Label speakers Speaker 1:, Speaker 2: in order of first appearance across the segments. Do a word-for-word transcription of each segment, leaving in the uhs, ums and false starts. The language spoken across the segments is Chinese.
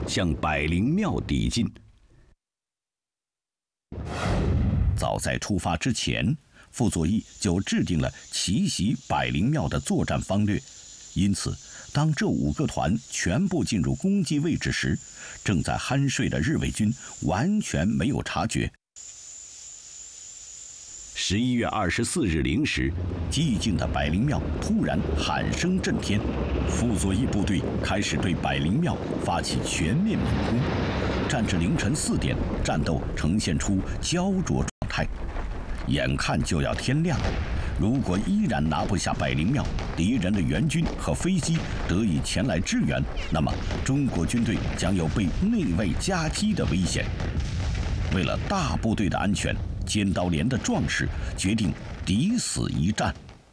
Speaker 1: 向百灵庙抵进。早在出发之前，傅作义就制定了奇袭百灵庙的作战方略。因此，当这五个团全部进入攻击位置时，正在酣睡的日伪军完全没有察觉。十一月二十四日零时，寂静的百灵庙突然喊声震天，傅作义部队开始对百灵庙发起全面猛攻。战至凌晨四点，战斗呈现出焦灼状态，眼看就要天亮。如果依然拿不下百灵庙，敌人的援军和飞机得以前来支援，那么中国军队将有被内外夹击的危险。为了大部队的安全，尖刀连的壮士决定抵死一战。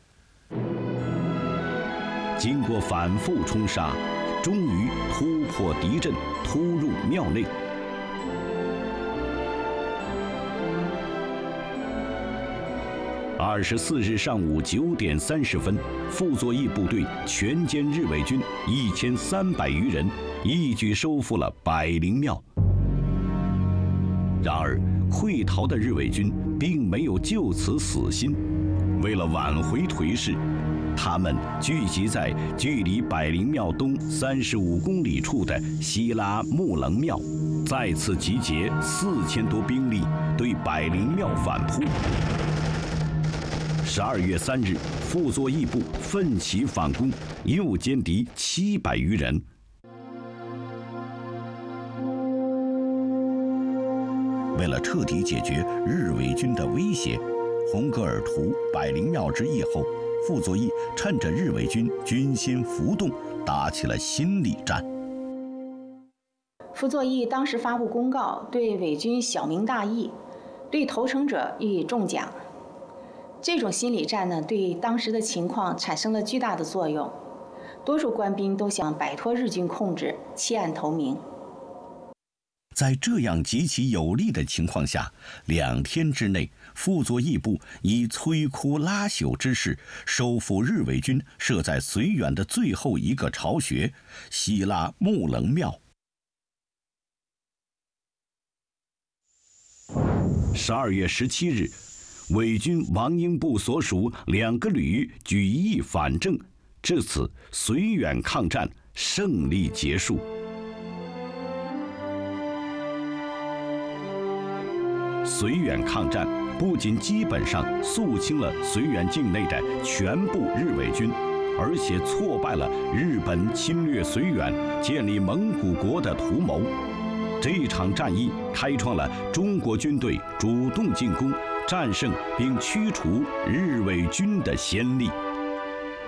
Speaker 1: 经过反复冲杀，终于突破敌阵，突入庙内。二十四日上午九点三十分，傅作义部队全歼日伪军一千三百余人，一举收复了百灵庙。然而，溃逃的日伪军并没有就此死心，为了挽回颓势，他们聚集在距离百灵庙东三十五公里处的希拉木棱庙，再次集结四千多兵力对百灵庙反扑。十二月三日，傅作义部奋起反攻，又歼敌七百余人。为了彻底解决日伪军的威胁，红格尔图百灵庙之役后，傅作义趁着日伪军军心浮动，打起了心理战。
Speaker 2: 傅作义当时发布公告，对伪军小明大义，对投诚者予以重奖。这种心理战呢，对当时的情况产生了巨大的作用。多数官兵都想摆脱日军控制，弃暗投明。
Speaker 1: 在这样极其有利的情况下，两天之内，傅作义部以摧枯拉朽之势收复日伪军设在绥远的最后一个巢穴——希拉木棱庙。十二月十七日，伪军王英部所属两个旅举义反正，至此绥远抗战胜利结束。绥远抗战不仅基本上肃清了绥远境内的全部日伪军，而且挫败了日本侵略绥远、建立蒙古国的图谋。这场战役开创了中国军队主动进攻、战胜并驱除日伪军的先例。